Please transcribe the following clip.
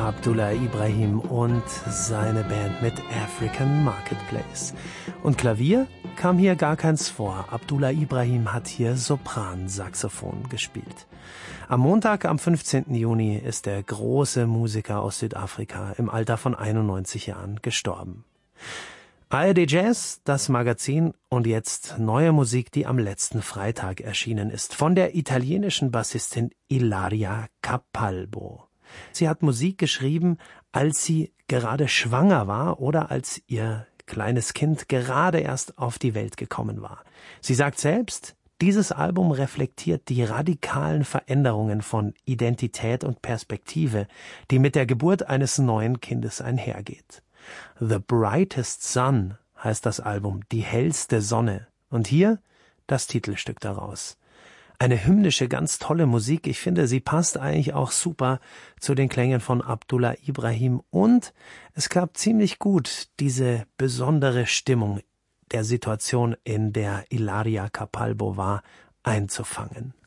Abdullah Ibrahim und seine Band mit African Marketplace. Und Klavier kam hier gar keins vor. Abdullah Ibrahim hat hier Sopransaxophon gespielt. Am Montag, am 15. Juni, ist der große Musiker aus Südafrika im Alter von 91 Jahren gestorben. ARD Jazz, das Magazin, und jetzt neue Musik, die am letzten Freitag erschienen ist, von der italienischen Bassistin Ilaria Capalbo. Sie hat Musik geschrieben, als sie gerade schwanger war oder als ihr kleines Kind gerade erst auf die Welt gekommen war. Sie sagt selbst, dieses Album reflektiert die radikalen Veränderungen von Identität und Perspektive, die mit der Geburt eines neuen Kindes einhergeht. The Brightest Sun heißt das Album, die hellste Sonne. Und hier das Titelstück daraus. Eine hymnische, ganz tolle Musik. Ich finde, sie passt eigentlich auch super zu den Klängen von Abdullah Ibrahim. Und es klappt ziemlich gut, diese besondere Stimmung der Situation, in der Ilaria Capalbo war, einzufangen.